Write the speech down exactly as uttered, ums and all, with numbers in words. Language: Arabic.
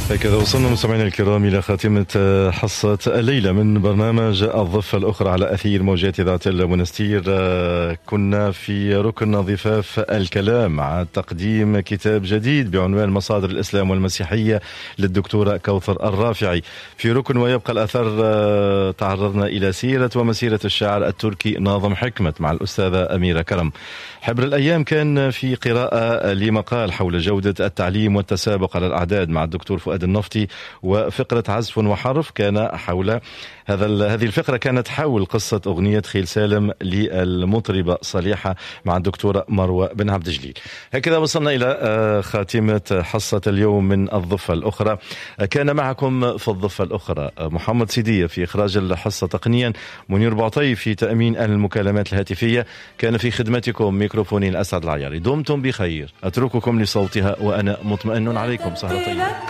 هكذا وصلنا مستمعينا الكرام إلى خاتمة حصة الليلة من برنامج الضفة الأخرى على أثير موجات إذاعة المنستير. كنا في ركن ضفاف الكلام مع تقديم كتاب جديد بعنوان مصادر الإسلام والمسيحية للدكتورة كوثر الرافعي. في ركن ويبقى الأثر تعرضنا إلى سيرة ومسيرة الشاعر التركي ناظم حكمت مع الأستاذة أميرة كرم. حبر الأيام كان في قراءة لمقال حول جودة التعليم والتسابق على الأعداد مع الدكتور فؤاد النفطي، وفقرة عزف وحرف كان حول هذا هذه الفقرة كانت حول قصة أغنية خيل سالم للمطربة صليحة مع الدكتورة مروة بن عبد الجليل. هكذا وصلنا إلى خاتمة حصة اليوم من الضفة الأخرى. كان معكم في الضفة الأخرى محمد سيدية في إخراج الحصة تقنيا، منير بعطي في تأمين المكالمات الهاتفية، كان في خدمتكم ميكروفوني الأسعد العياري. دمتم بخير، أترككم لصوتها وأنا مطمئن عليكم. سهرة طيبة.